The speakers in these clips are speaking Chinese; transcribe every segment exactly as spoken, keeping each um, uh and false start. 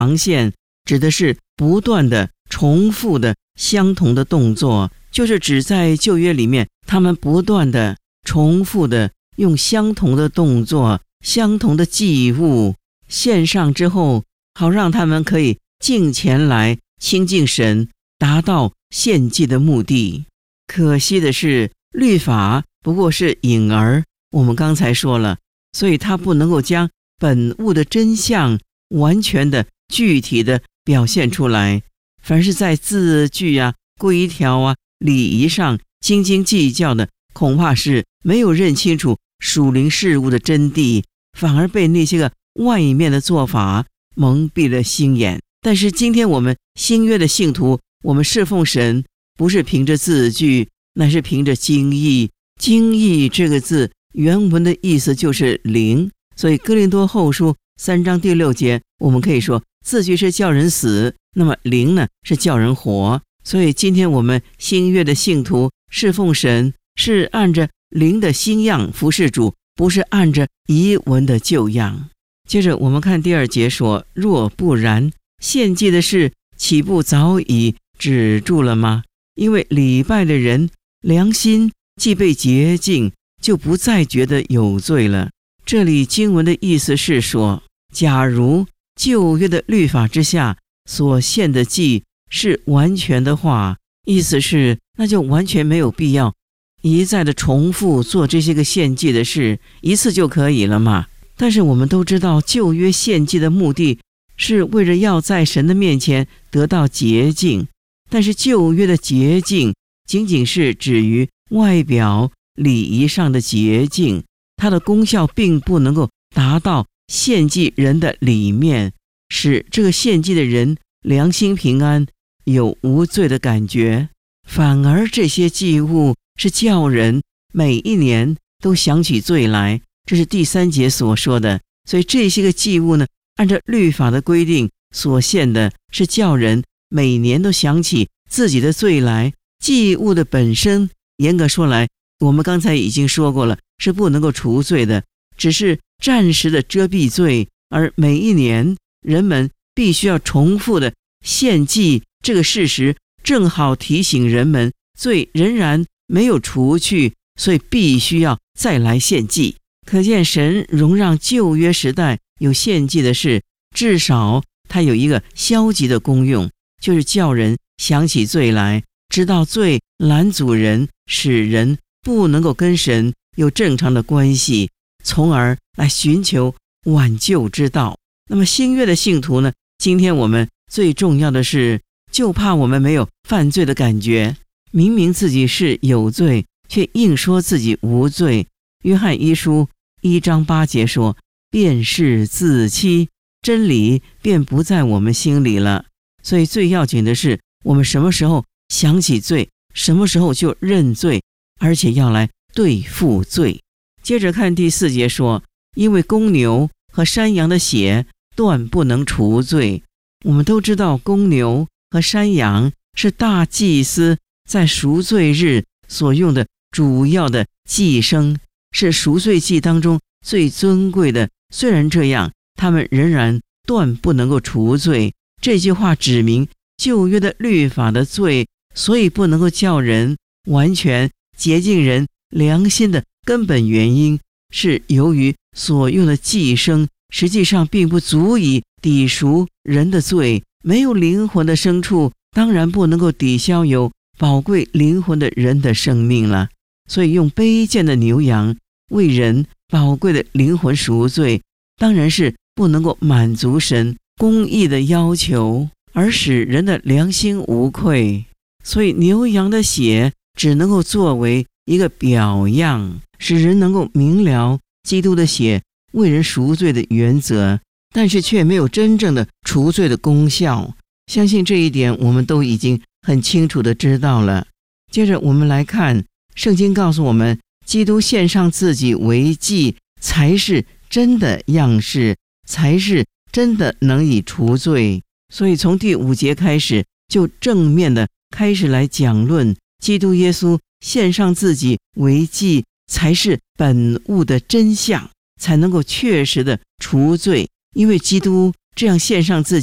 航线指的是不断的重复的相同的动作，就是指在旧约里面，他们不断的重复的用相同的动作、相同的祭物献上之后，好让他们可以敬前来亲近神，达到献祭的目的。可惜的是，律法不过是影儿，我们刚才说了，所以它不能够将本物的真相完全的具体的表现出来。凡是在字句啊、规条啊、礼仪上斤斤计较的，恐怕是没有认清楚属灵事物的真谛，反而被那些个外面的做法蒙蔽了心眼。但是今天我们新约的信徒，我们侍奉神不是凭着字句，乃是凭着经意。经意这个字原文的意思就是灵，所以哥林多后书三章第六节，我们可以说字句是叫人死，那么灵呢是叫人活。所以今天我们新约的信徒侍奉神，是按着灵的新样服侍主，不是按着遗文的旧样。接着我们看第二节说，若不然，献祭的事岂不早已止住了吗？因为礼拜的人良心既被洁净，就不再觉得有罪了。这里经文的意思是说，假如旧约的律法之下所献的祭是完全的话，意思是那就完全没有必要一再的重复做这些个献祭的事，一次就可以了嘛。但是我们都知道，旧约献祭的目的是为了要在神的面前得到洁净，但是旧约的洁净仅仅是指于外表礼仪上的洁净，它的功效并不能够达到献祭人的里面，使这个献祭的人良心平安，有无罪的感觉。反而这些祭物是叫人每一年都想起罪来，这是第三节所说的。所以这些个祭物呢，按照律法的规定所献的是叫人每年都想起自己的罪来。祭物的本身严格说来，我们刚才已经说过了，是不能够除罪的，只是暂时的遮蔽罪。而每一年人们必须要重复的献祭，这个事实正好提醒人们罪仍然没有除去，所以必须要再来献祭。可见神容让旧约时代有献祭的事，至少它有一个消极的功用，就是叫人想起罪来，知道罪拦阻人，使人不能够跟神有正常的关系，从而来寻求挽救之道。那么新约的信徒呢，今天我们最重要的是，就怕我们没有犯罪的感觉，明明自己是有罪，却硬说自己无罪。约翰一书一章八节说，便是自欺，真理便不在我们心里了。所以最要紧的是，我们什么时候想起罪，什么时候就认罪，而且要来对付罪。接着看第四节说，因为公牛和山羊的血断不能除罪。我们都知道，公牛和山羊是大祭司在赎罪日所用的主要的祭牲，是赎罪祭当中最尊贵的。虽然这样，他们仍然断不能够除罪。这句话指明旧约的律法的罪，所以不能够叫人完全洁净人良心的根本原因，是由于所用的祭牲实际上并不足以抵赎人的罪。没有灵魂的牲畜，当然不能够抵消有宝贵灵魂的人的生命了。所以用卑贱的牛羊为人宝贵的灵魂赎罪，当然是不能够满足神公义的要求，而使人的良心无愧。所以牛羊的血只能够作为一个表样，使人能够明了基督的血为人赎罪的原则，但是却没有真正的除罪的功效。相信这一点我们都已经很清楚的知道了。接着我们来看，圣经告诉我们，基督献上自己为祭，才是真的样式，才是真的能以除罪。所以从第五节开始，就正面的开始来讲论基督耶稣献上自己为祭，才是本物的真相，才能够确实的除罪。因为基督这样献上自己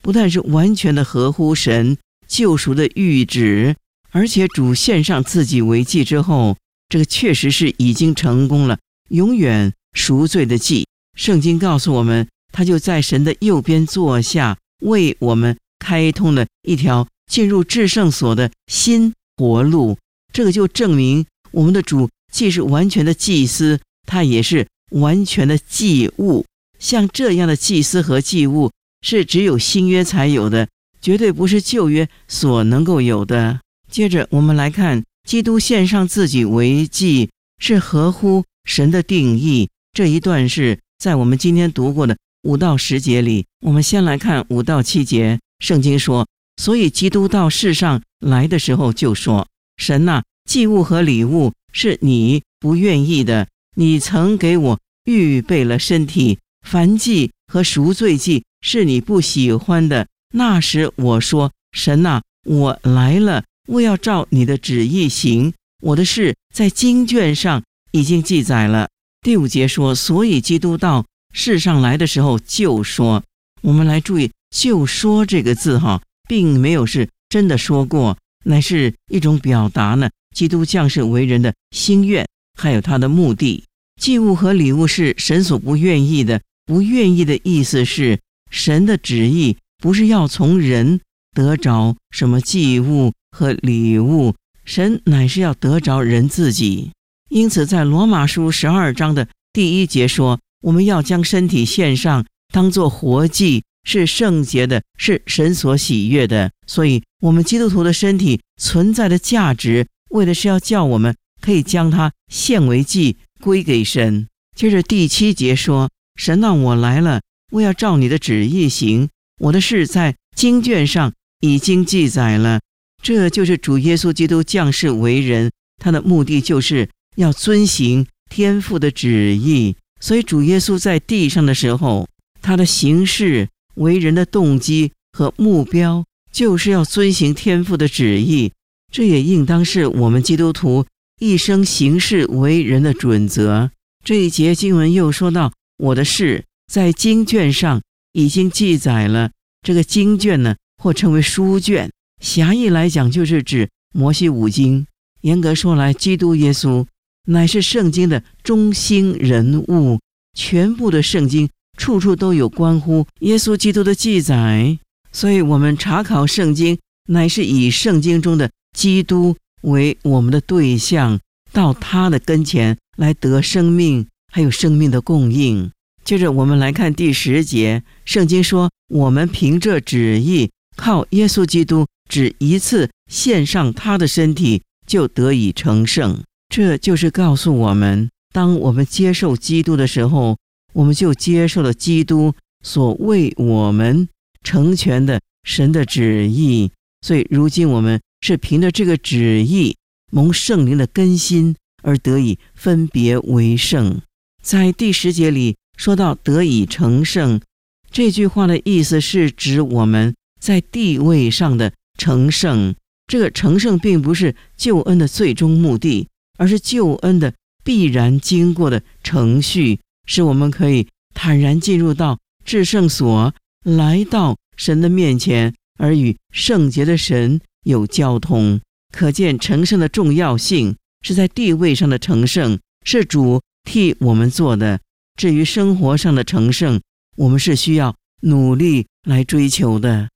不但是完全的合乎神救赎的谕旨，而且主献上自己为祭之后，这个确实是已经成功了，永远赎罪的祭。圣经告诉我们，他就在神的右边坐下，为我们开通了一条进入至圣所的新活路。这个就证明我们的主既是完全的祭司，他也是完全的祭物。像这样的祭司和祭物是只有新约才有的，绝对不是旧约所能够有的。接着我们来看，基督献上自己为祭是合乎神的定义。这一段是在我们今天读过的五到十节里。我们先来看五到七节，圣经说，所以基督到世上来的时候就说，神啊，祭物和礼物是你不愿意的，你曾给我预备了身体，燔祭和赎罪祭是你不喜欢的。那时我说，神啊，我来了，我要照你的旨意行，我的事在经卷上已经记载了。第五节说，所以基督到世上来的时候就说。我们来注意就说这个字哈，并没有是真的说过，乃是一种表达呢基督降世为人的心愿，还有他的目的。祭物和礼物是神所不愿意的，不愿意的意思是神的旨意不是要从人得着什么祭物和礼物，神乃是要得着人自己。因此在罗马书十二章的第一节说，我们要将身体献上，当作活祭，是圣洁的，是神所喜悦的。所以我们基督徒的身体存在的价值，为的是要叫我们可以将它献为祭，归给神。接着第七节说，神啊，我来了，我要照你的旨意行，我的事在经卷上已经记载了。这就是主耶稣基督降世为人，他的目的就是要遵行天父的旨意。所以主耶稣在地上的时候，他的行事为人的动机和目标就是要遵行天父的旨意。这也应当是我们基督徒一生行事为人的准则。这一节经文又说到，我的事在经卷上已经记载了。这个经卷呢，或称为书卷，狭义来讲就是指摩西五经。严格说来，基督耶稣乃是圣经的中心人物，全部的圣经处处都有关乎耶稣基督的记载。所以我们查考圣经，乃是以圣经中的基督为我们的对象，到他的跟前来得生命，还有生命的供应。接着我们来看第十节，圣经说，我们凭着旨意，靠耶稣基督只一次献上他的身体，就得以成圣。这就是告诉我们，当我们接受基督的时候，我们就接受了基督所为我们成全的神的旨意。所以如今我们是凭着这个旨意，蒙圣灵的更新，而得以分别为圣。在第十节里说到得以成圣，这句话的意思是指我们在地位上的成圣。这个成圣并不是救恩的最终目的，而是救恩的必然经过的程序，使我们可以坦然进入到至圣所，来到神的面前，而与圣洁的神有交通。可见成圣的重要性是在地位上的成圣，是主替我们做的。至于生活上的成圣，我们是需要努力来追求的。